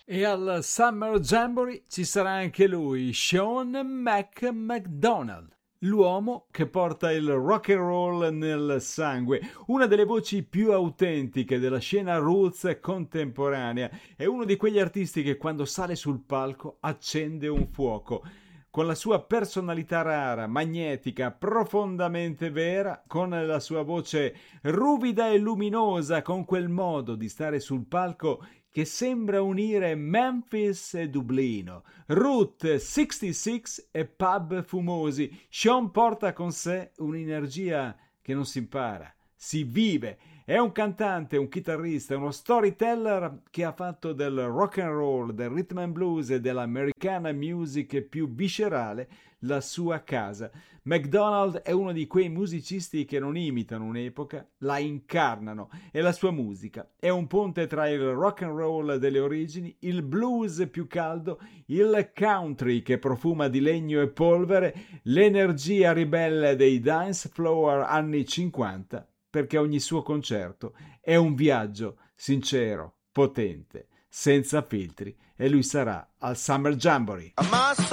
E al Summer Jamboree ci sarà anche lui, Sean McDonald. L'uomo che porta il rock and roll nel sangue, una delle voci più autentiche della scena roots contemporanea, è uno di quegli artisti che quando sale sul palco accende un fuoco. Con la sua personalità rara, magnetica, profondamente vera, con la sua voce ruvida e luminosa, con quel modo di stare sul palco che sembra unire Memphis e Dublino, Route 66 e pub fumosi. Sean porta con sé un'energia che non si impara, si vive. È un cantante, un chitarrista, uno storyteller che ha fatto del rock and roll, del rhythm and blues e dell'americana music più viscerale la sua casa. McDonald è uno di quei musicisti che non imitano un'epoca, la incarnano, e la sua musica è un ponte tra il rock and roll delle origini, il blues più caldo, il country che profuma di legno e polvere, l'energia ribelle dei dance floor anni 50, perché ogni suo concerto è un viaggio sincero, potente, senza filtri, e lui sarà al Summer Jamboree.